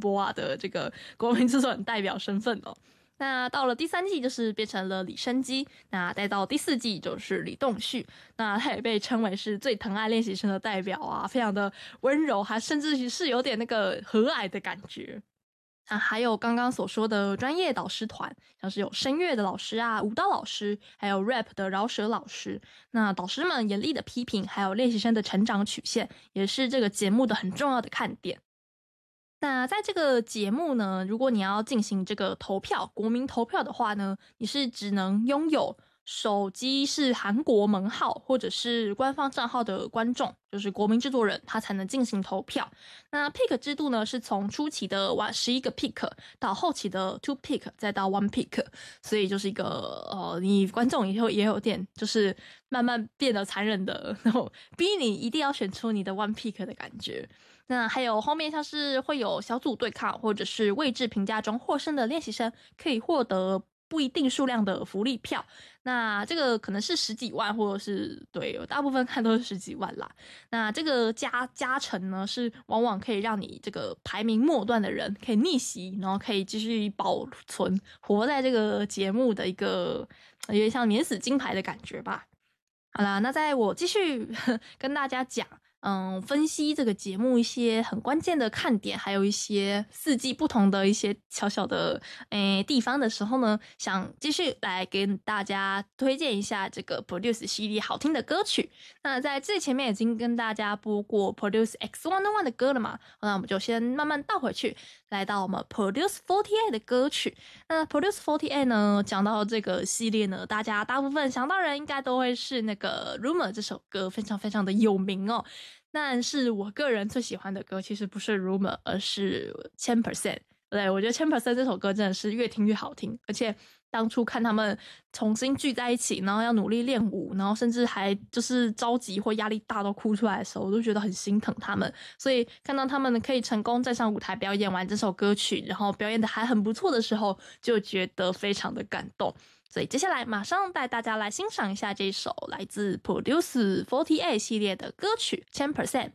波娃的这个国民制作人代表身份哦。那到了第3季就是变成了李生基，那再到第4季就是李栋旭，那他也被称为是最疼爱练习生的代表啊，非常的温柔，还甚至是有点那个和蔼的感觉。还有刚刚所说的专业导师团，像是有声乐的老师啊、舞蹈老师，还有 rap 的饶舌老师。那导师们严厉的批评，还有练习生的成长曲线，也是这个节目的很重要的看点。那在这个节目呢，如果你要进行这个投票，国民投票的话呢，你是只能拥有手机是韩国门号或者是官方账号的观众，就是国民制作人，他才能进行投票。那 pick 制度呢，是从初期的11个 pick 到后期的2 pick 再到1 pick， 所以就是一个你观众也有点就是慢慢变得残忍的，然后逼你一定要选出你的1 pick 的感觉。那还有后面像是会有小组对抗或者是位置评价中获胜的练习生可以获得不一定数量的福利票，那这个可能是10几万或者是对，大部分看都是10几万啦。那这个加成呢，是往往可以让你这个排名末段的人可以逆袭，然后可以继续保存活在这个节目的一个有点像免死金牌的感觉吧。好啦，那在我继续跟大家讲分析这个节目一些很关键的看点，还有一些4季不同的一些小小的地方的时候呢，想继续来给大家推荐一下这个 Produce 系列好听的歌曲。那在最前面已经跟大家播过 Produce X101 的歌了嘛，那我们就先慢慢倒回去，来到我们 Produce 48的歌曲。那 Produce 48呢，讲到这个系列呢，大家大部分想到人应该都会是那个 Rumor 这首歌，非常非常的有名哦。但是我个人最喜欢的歌其实不是 Rumor， 而是 10%。 对，我觉得 10% 这首歌真的是越听越好听，而且当初看他们重新聚在一起，然后要努力练舞，然后甚至还就是着急或压力大到哭出来的时候，我都觉得很心疼他们。所以看到他们可以成功站上舞台表演完这首歌曲，然后表演的还很不错的时候，就觉得非常的感动。所以接下来马上带大家来欣赏一下这首来自 Produce 48系列的歌曲 10%。